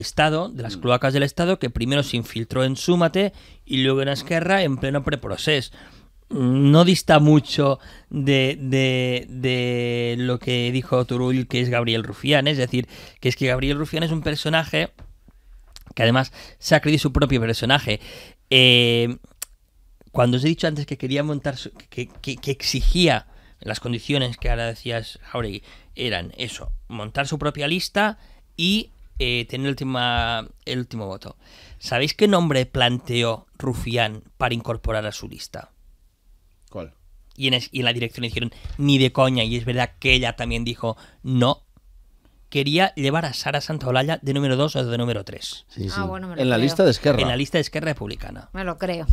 Estado, de las cloacas del Estado, que primero se infiltró en Súmate y luego en Esquerra en pleno preprocés. No dista mucho de lo que dijo Turull, que es Gabriel Rufián. Es decir, que es que Gabriel Rufián es un personaje que además se ha creído su propio personaje. Cuando os he dicho antes que quería montar, que exigía las condiciones que ahora decías, Jauregui, eran eso, montar su propia lista y tener el último voto. ¿Sabéis qué nombre planteó Rufián para incorporar a su lista? ¿Cuál? Y en la dirección le dijeron, ni de coña, y es verdad que ella también dijo, no. Quería llevar a Sara Santaolalla de número 2 o de número 3. Sí, sí. Bueno, me lo En la creo. lista de Esquerra. En la lista de Esquerra Republicana. Me lo creo.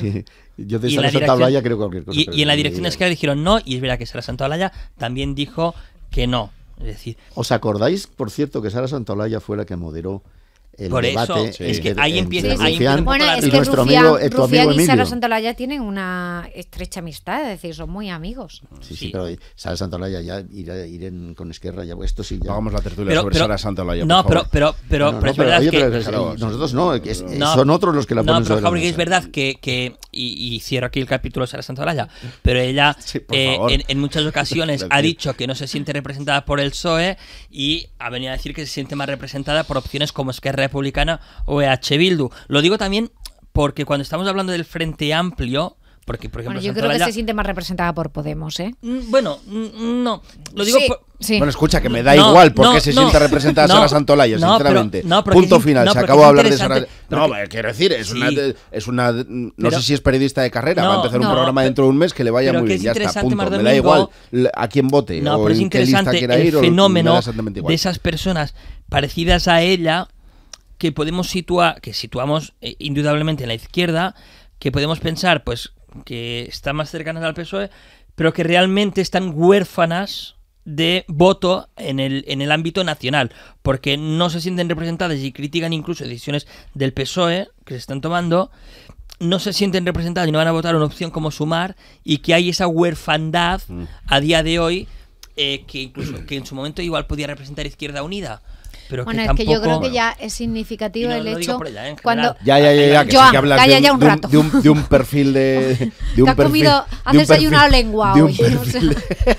Yo de Y en Sara la dirección- Santaolalla creo cualquier cosa. Y en la dirección de Esquerra dijeron no, y es verdad que Sara Santaolalla también dijo que no. Es decir, ¿Os acordáis, por cierto, que Sara Santaolalla fue la que moderó el por debate? eso, es que ahí entre empieza, Sí, sí. ahí empieza un poco Bueno, la es y que nuestro Rufián, amigo, tu Rufián amigo y Sara Emilio. Santaolalla tienen una estrecha amistad, es decir, son muy amigos. Sí, Sí. pero Sara Santaolalla ya con Esquerra, ya esto sí ya. Hagamos la tertulia sobre Sara Santaolalla. No, por favor. pero No, es verdad oye, que... pero Claro, nosotros no, No, son otros los que la ponen No, pero sobre la Jauregui, es mesa. verdad y cierro aquí el capítulo de Sara Santaolalla, pero ella Sí, por favor. en muchas ocasiones ha dicho que no se siente representada por el PSOE y ha venido a decir que se siente más representada por opciones como Esquerra Republicana o EH Bildu. Lo digo también porque cuando estamos hablando del Frente Amplio, porque por ejemplo Bueno, yo creo que Santaolalla- se siente más representada por Podemos, ¿eh? Bueno, no, lo digo Sí, por... sí. Bueno, escucha, que me da No, igual porque no, se no. siente representada No, Sara Santaolalla, no, sinceramente. pero- no, porque Punto es in- final, no, se porque acabó de es hablar de Sara. interesante, No, porque- quiero decir, es una no Pero- sé si es periodista de carrera, No, va a empezar un no, programa dentro de un mes que le vaya pero muy que bien, es ya está, interesante, punto. Mar Me da Domingo. igual a quién vote No, o pero es en qué lista interesante quiera ir el o me da fenómeno exactamente igual. de esas personas parecidas a ella que podemos situar, que situamos indudablemente en la izquierda, que podemos pensar pues que están más cercanas al PSOE, pero que realmente están huérfanas de voto en el ámbito nacional, porque no se sienten representadas y critican incluso decisiones del PSOE que se están tomando, no se sienten representadas y no van a votar una opción como Sumar, y que hay esa huerfandad a día de hoy que incluso que en su momento igual podía representar Izquierda Unida, pero Bueno, que es tampoco... que yo creo que ya es significativo Y no el lo digo hecho por ella, en cuando general. Ya, que sí Joan, que hablas calla ya un rato. de un perfil de un te has perfil, comido, has de un desayunado perfil- lengua de un hoy. O sea, perfil.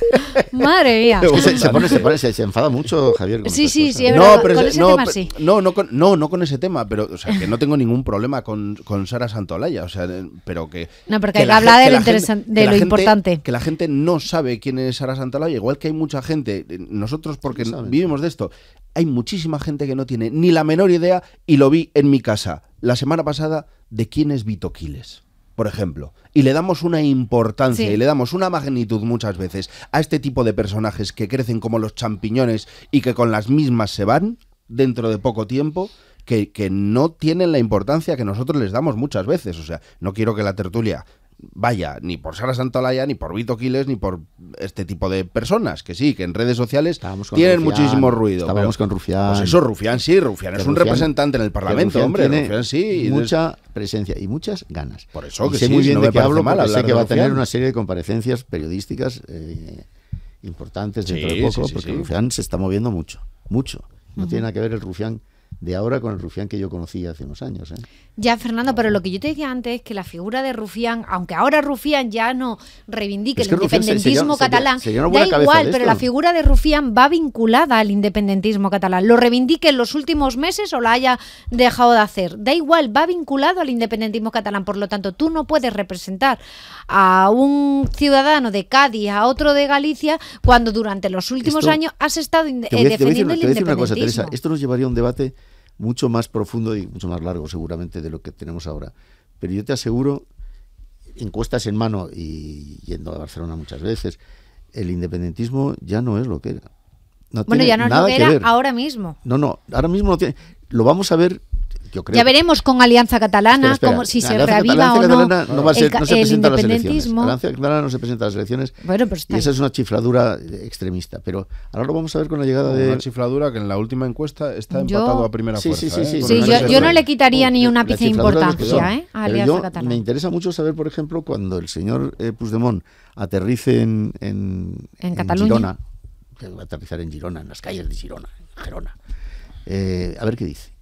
madre mía. Es que se enfada mucho Javier con Sí, estas sí, cosas. sí, es No, verdad, pero con es- ese no, tema pe- sí. no con ese tema, pero o sea, que no tengo ningún problema con Sara Santaolalla, o sea, pero que No, porque hay que la hablar gen- de lo la gente- interesante, que de la lo gente- importante. que la gente no sabe quién es Sara Santaolalla, igual que hay mucha gente, nosotros porque Sí saben. vivimos de esto, hay muchísima gente que no tiene ni la menor idea, y lo vi en mi casa la semana pasada, de quién es Vito Quiles, por ejemplo. Y le damos una importancia Sí. y le damos una magnitud muchas veces a este tipo de personajes que crecen como los champiñones y que con las mismas se van dentro de poco tiempo, que no tienen la importancia que nosotros les damos muchas veces. O sea, no quiero que la tertulia vaya ni por Sara Santaolalla, ni por Vito Quiles, ni por este tipo de personas, que sí, que en redes sociales Estábamos con tienen Rufián, muchísimo ruido. estábamos pero- con Rufián. Pues eso, Rufián sí, Rufián Que es un Rufián- representante en el que Parlamento, Rufián hombre, tiene Rufián sí. y mucha presencia y muchas ganas. Por eso Y que sé sí, muy si bien no de me qué parece hablo mal porque sé hablar que de va a tener Rufián. una serie de comparecencias periodísticas importantes dentro Sí, de poco, sí, porque sí. Rufián se está moviendo mucho. No tiene nada que ver el Rufián de ahora con el Rufián que yo conocí hace unos años. Ya, Fernando, pero lo que yo te decía antes es que la figura de Rufián, aunque ahora Rufián ya no reivindique Es que el Rufián independentismo catalán, sería una da buena cabeza igual, de pero esto. la figura de Rufián va vinculada al independentismo catalán. Lo reivindique en los últimos meses o la haya dejado de hacer. Da igual, va vinculado al independentismo catalán. Por lo tanto, tú no puedes representar a un ciudadano de Cádiz, a otro de Galicia, cuando durante los últimos Esto- años has estado Te voy a decir defendiendo el una cosa, independentismo. Teresa. Esto nos llevaría a un debate mucho más profundo y mucho más largo seguramente de lo que tenemos ahora. Pero yo te aseguro, encuestas en mano y yendo a Barcelona muchas veces, el independentismo ya no es lo que era. No Bueno, tiene ya no es nada lo que que era ver. ahora mismo. No, ahora mismo no tiene. Lo vamos a ver, yo creo. Ya veremos con Alianza Catalana Espera. como si La se Alianza reaviva o no Catalana no va a ser- no se el presenta a las elecciones. independentismo. La Alianza Catalana no se presenta a las elecciones Bueno, pero está y esa ahí. es una chifladura extremista. Pero ahora lo vamos a ver con la llegada de... Una chifladura que en la última encuesta está Yo- empatado a primera Sí, fuerza. sí, sí, sí. Con Sí, el yo Real no Madrid. le quitaría ni un La ápice de chifladura de los que importancia son. a Pero Alianza yo Catalana. me interesa mucho saber, por ejemplo, cuando el señor Puigdemont aterrice en Cataluña. Girona, que va a aterrizar en Girona, en las calles de Girona, en Gerona. A ver qué dice.